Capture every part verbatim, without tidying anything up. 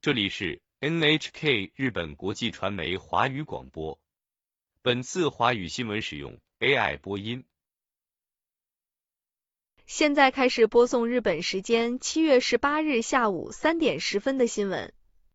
这里是 N H K 日本国际传媒华语广播。本次华语新闻使用 A I 播音。 现在开始播送日本时间七月十八日下午三点十分的新闻。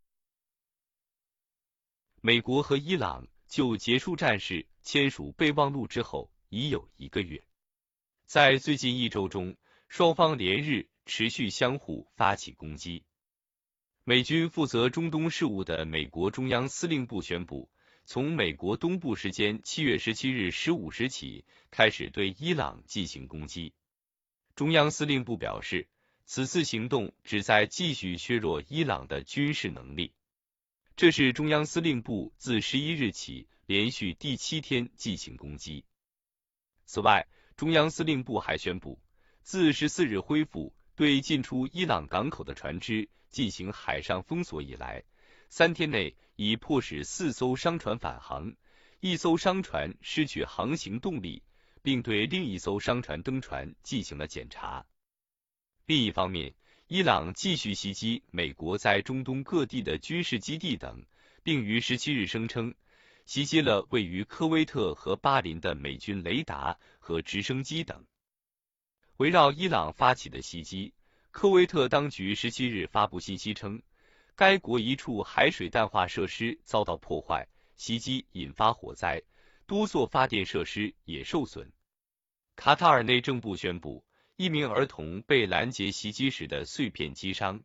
美国和伊朗就结束战事签署备忘录之后已有一个月，在最近一周中，双方连日持续相互发起攻击。美军负责中东事务的美国中央司令部宣布，从美国东部时间七月十七日十五时起，开始对伊朗进行攻击。中央司令部表示，此次行动旨在继续削弱伊朗的军事能力。这是中央司令部自十一日起连续第七天进行攻击。此外，中央司令部还宣布，自十四日恢复对进出伊朗港口的船只进行海上封锁以来，三天内已迫使四艘商船返航，一艘商船失去航行动力，并对另一艘商船登船进行了检查。另一方面，伊朗继续袭击美国在中东各地的军事基地等，并于十七日声称，袭击了位于科威特和巴林的美军雷达和直升机等。围绕伊朗发起的袭击，科威特当局十七日发布信息称，该国一处海水淡化设施遭到破坏，袭击引发火灾，多座发电设施也受损。卡塔尔内政部宣布，一名儿童被拦截袭击时的碎片击伤。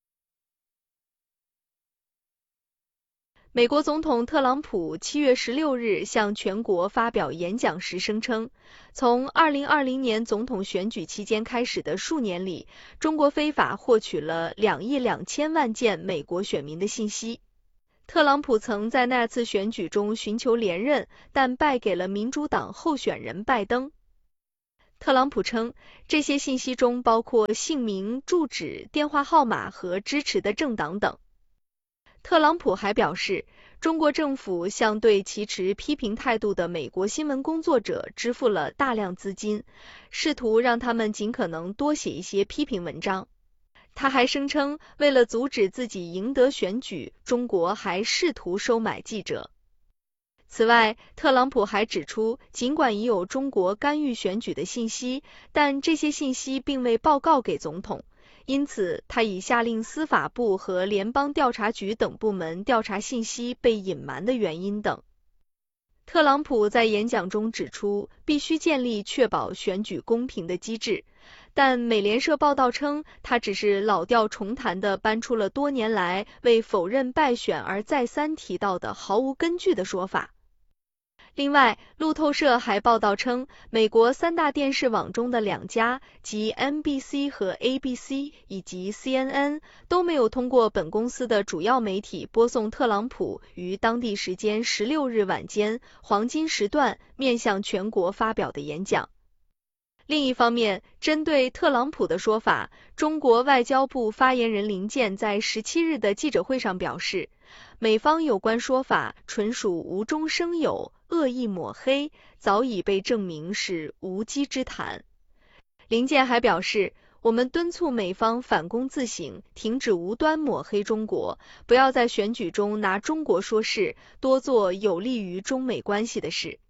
美国总统特朗普七月十六日向全国发表演讲时声称，从二零二零年总统选举期间开始的数年里，中国非法获取了两亿两千万件美国选民的信息。特朗普曾在那次选举中寻求连任，但败给了民主党候选人拜登。特朗普称，这些信息中包括姓名、住址、电话号码和支持的政党等。特朗普还表示，中国政府向对其持批评态度的美国新闻工作者支付了大量资金，试图让他们尽可能多写一些批评文章。他还声称，为了阻止自己赢得选举，中国还试图收买记者。此外，特朗普还指出，尽管已有中国干预选举的信息，但这些信息并未报告给总统，因此他已下令司法部和联邦调查局等部门调查信息被隐瞒的原因等。特朗普在演讲中指出，必须建立确保选举公平的机制，但美联社报道称，他只是老调重弹地搬出了多年来为否认败选而再三提到的毫无根据的说法。另外，路透社还报道称，美国三大电视网中的两家，即 N B C 和 A B C 以及 C N N 都没有通过本公司的主要媒体播送特朗普于当地时间十六日晚间黄金时段面向全国发表的演讲。另一方面，针对特朗普的说法，中国外交部发言人林健在十七日的记者会上表示，美方有关说法纯属无中生有，恶意抹黑，早已被证明是无稽之谈。林健还表示，我们敦促美方反躬自省，停止无端抹黑中国，不要在选举中拿中国说事，多做有利于中美关系的事。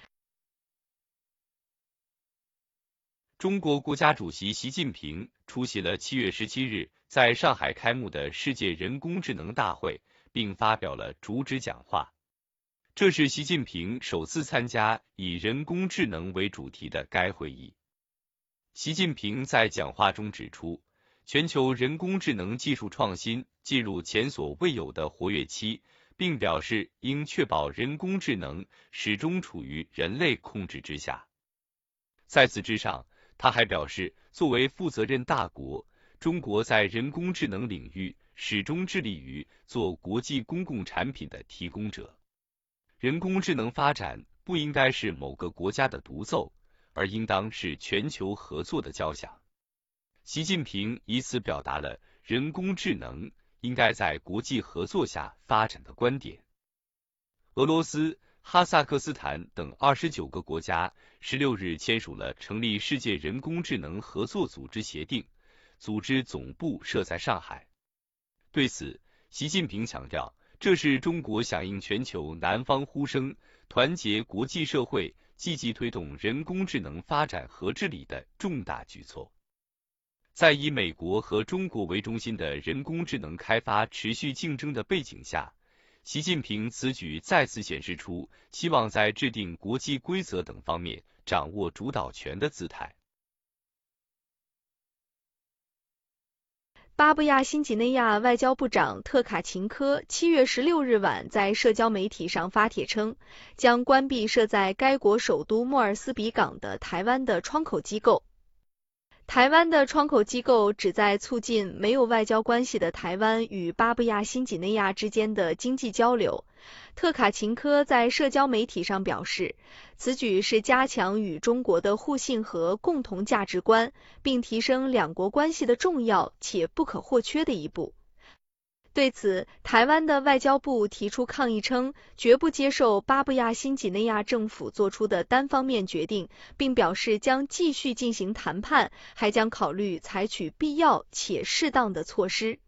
中国国家主席习近平出席了七月十七日在上海开幕的世界人工智能大会，并发表了主旨讲话。这是习近平首次参加以人工智能为主题的该会议。习近平在讲话中指出，全球人工智能技术创新进入前所未有的活跃期，并表示应确保人工智能始终处于人类控制之下。在此之上，他还表示，作为负责任大国，中国在人工智能领域始终致力于做国际公共产品的提供者。人工智能发展不应该是某个国家的独奏，而应当是全球合作的交响。习近平以此表达了人工智能应该在国际合作下发展的观点。俄罗斯、哈萨克斯坦等二十九个国家十六日签署了成立世界人工智能合作组织协定，组织总部设在上海。对此， 习近平强调，这是中国响应全球南方呼声，团结国际社会，积极推动人工智能发展和治理的重大举措。在以美国和中国为中心的人工智能开发持续竞争的背景下，习近平此举再次显示出希望在制定国际规则等方面掌握主导权的姿态。 巴布亚新几内亚外交部长特卡琴科七月十六日晚在社交媒体上发帖称，将关闭设在该国首都莫尔斯比港的台湾的窗口机构。台湾的窗口机构旨在促进没有外交关系的台湾与巴布亚新几内亚之间的经济交流。特卡琴科在社交媒体上表示，此举是加强与中国的互信和共同价值观，并提升两国关系的重要且不可或缺的一步。对此，台湾的外交部提出抗议称，绝不接受巴布亚新几内亚政府做出的单方面决定，并表示将继续进行谈判，还将考虑采取必要且适当的措施。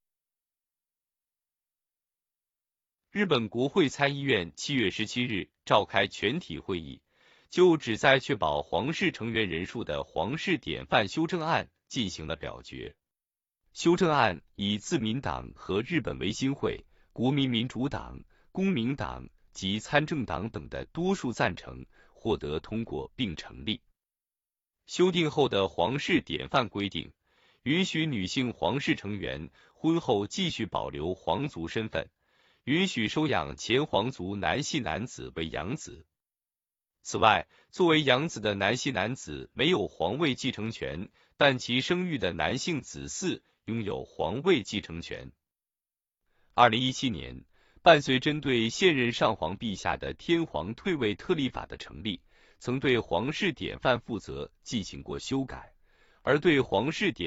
日本国会参议院七月十七日召开全体会议，就旨在确保皇室成员人数的皇室典范修正案进行了表决。修正案以自民党和日本维新会、国民民主党、公民党及参政党等的多数赞成获得通过并成立。修订后的皇室典范规定，允许女性皇室成员婚后继续保留皇族身份，允许收养前皇族男系男子为养子。此外，作为养子的男系男子没有皇位继承权，但其生育的男性子嗣拥有皇位继承权。二零一七年，伴随针对现任上皇陛下的天皇退位特例法的成立，曾对皇室典范负责进行过修改，而对皇室典